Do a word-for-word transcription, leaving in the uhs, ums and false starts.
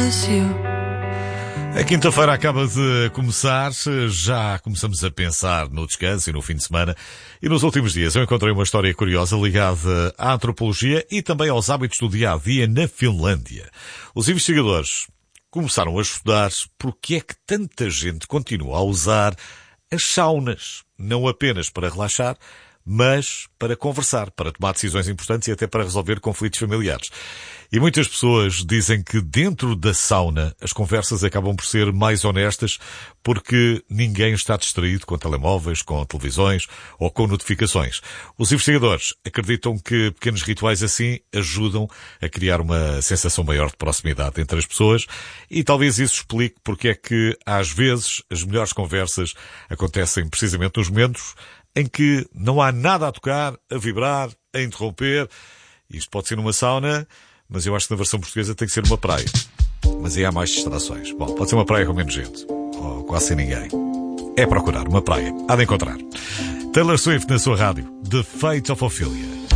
miss you. A quinta-feira acaba de começar, já começamos a pensar no descanso e no fim de semana, e nos últimos dias eu encontrei uma história curiosa ligada à antropologia e também aos hábitos do dia-a-dia na Finlândia. Os investigadores começaram a estudar porque é que tanta gente continua a usar as saunas, não apenas para relaxar, mas para conversar, para tomar decisões importantes e até para resolver conflitos familiares. E muitas pessoas dizem que dentro da sauna as conversas acabam por ser mais honestas porque ninguém está distraído com telemóveis, com televisões ou com notificações. Os investigadores acreditam que pequenos rituais assim ajudam a criar uma sensação maior de proximidade entre as pessoas e talvez isso explique porque é que às vezes as melhores conversas acontecem precisamente nos momentos em que não há nada a tocar, a vibrar, a interromper. Isto pode ser numa sauna, mas eu acho que na versão portuguesa tem que ser numa praia. Mas aí há mais distrações. Bom, pode ser uma praia com menos gente. Ou quase sem ninguém. É procurar uma praia. Há de encontrar. Taylor Swift na sua rádio. The Fate of Ophelia.